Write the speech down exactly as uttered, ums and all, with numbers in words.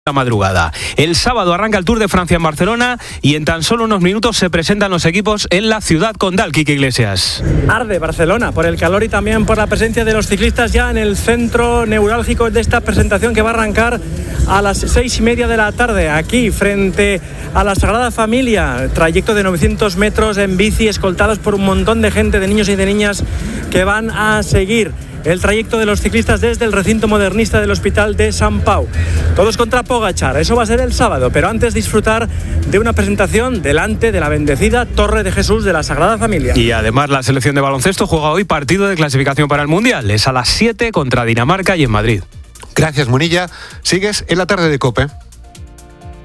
La madrugada. El sábado arranca el Tour de Francia en Barcelona y en tan solo unos minutos se presentan los equipos en la ciudad condal. Quique Iglesias. Arde Barcelona por el calor y también por la presencia de los ciclistas ya en el centro neurálgico de esta presentación que va a arrancar a las seis y media de la tarde aquí frente a la Sagrada Familia. Trayecto de novecientos metros en bici, escoltados por un montón de gente, de niños y de niñas que van a seguir el trayecto de los ciclistas desde el recinto modernista del Hospital de Sant Pau. Todos contra Pogačar, eso va a ser el sábado, pero antes disfrutar de una presentación delante de la bendecida Torre de Jesús de la Sagrada Familia. Y además la selección de baloncesto juega hoy partido de clasificación para el Mundial. Es a las siete contra Dinamarca y en Madrid. Gracias, Munilla. Sigues en la tarde de COPE.